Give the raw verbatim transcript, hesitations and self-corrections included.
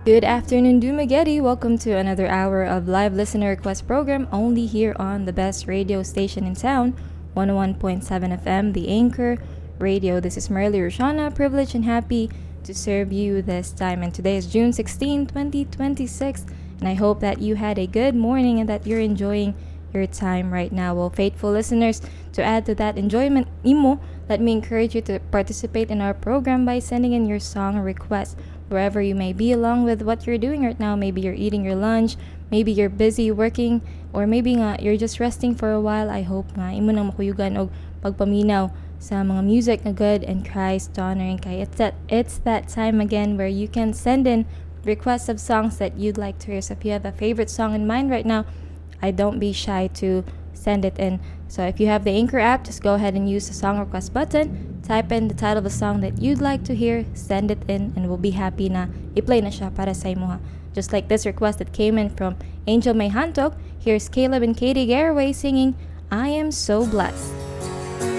Good afternoon, Dumagetti. Welcome to another hour of live listener request program only here on the best radio station in town, one oh one point seven F M, The Anchor Radio. This is Marley Roshana, privileged and happy to serve you this time. And today is June sixteenth, twenty twenty-six. And I hope that you had a good morning and that you're enjoying your time right now. Well, faithful listeners, to add to that enjoyment, Imo, let me encourage you to participate in our program by sending in your song request wherever you may be, along with what you're doing right now. Maybe you're eating your lunch, maybe you're busy working, or maybe nga you're just resting for a while. I hope nga imo nang makuyugan og pagpaminaw sa mga music na good and Christ honoring kay. It's that, it's that time again where you can send in requests of songs that you'd like to hear. So if you have a favorite song in mind right now, I don't be shy to send it in. So if you have the Anchor app, just go ahead and use the song request button. Type in the title of the song that you'd like to hear, send it in, and we'll be happy na i-play na siya para sa imo ha. Just like this request that came in from Angel May Hantok, here's Caleb and Katie Garraway singing I Am So Blessed.